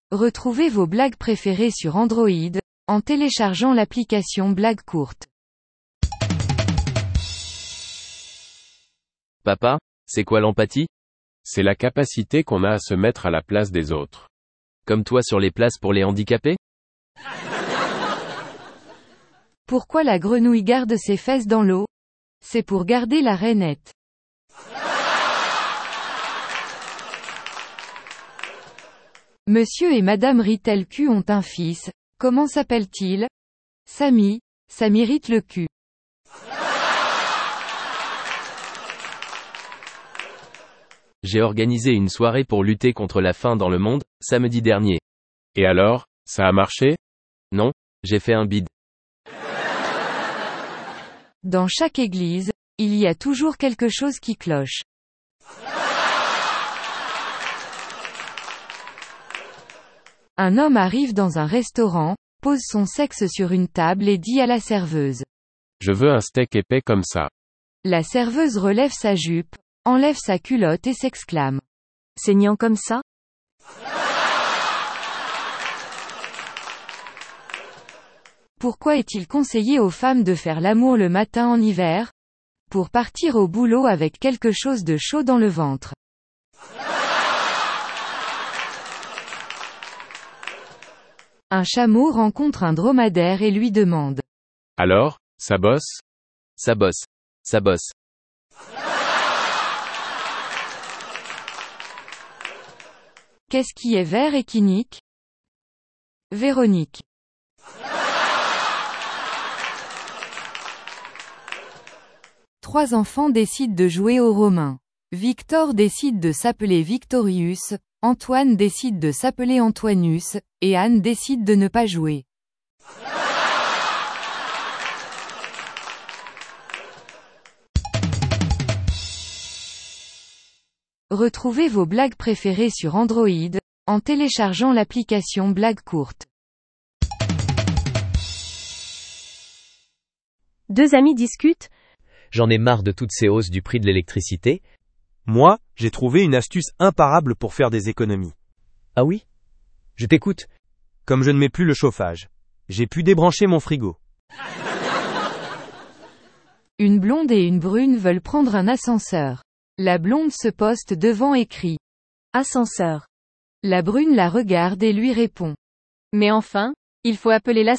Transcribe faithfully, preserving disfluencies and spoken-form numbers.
Retrouvez vos blagues préférées sur Android, en téléchargeant l'application Blagues courtes. Papa, c'est quoi l'empathie? C'est la capacité qu'on a à se mettre à la place des autres. Comme toi sur les places pour les handicapés? Pourquoi la grenouille garde ses fesses dans l'eau? C'est pour garder la rainette. Monsieur et Madame Ritelcu ont un fils. Comment s'appelle-t-il? Samy. Ça m'irrite le cul. J'ai organisé une soirée pour lutter contre la faim dans le monde, samedi dernier. Et alors, ça a marché? Non, j'ai fait un bide. Dans chaque église, il y a toujours quelque chose qui cloche. Un homme arrive dans un restaurant, pose son sexe sur une table et dit à la serveuse. Je veux un steak épais comme ça. La serveuse relève sa jupe, enlève sa culotte et s'exclame. Saignant comme ça? Pourquoi est-il conseillé aux femmes de faire l'amour le matin en hiver? Pour partir au boulot avec quelque chose de chaud dans le ventre. Un chameau rencontre un dromadaire et lui demande. Alors, ça bosse? Ça bosse. Ça bosse. Qu'est-ce qui est vert et qui nique? Véronique. Trois enfants décident de jouer aux Romains. Victor décide de s'appeler Victorius, Antoine décide de s'appeler Antoinus, et Anne décide de ne pas jouer. Retrouvez vos blagues préférées sur Android, en téléchargeant l'application Blagues courtes. Deux amis discutent. J'en ai marre de toutes ces hausses du prix de l'électricité. Moi, j'ai trouvé une astuce imparable pour faire des économies. Ah oui? Je t'écoute. Comme je ne mets plus le chauffage, j'ai pu débrancher mon frigo. Une blonde et une brune veulent prendre un ascenseur. La blonde se poste devant et crie. Ascenseur. La brune la regarde et lui répond. Mais enfin, il faut appeler l'ascenseur.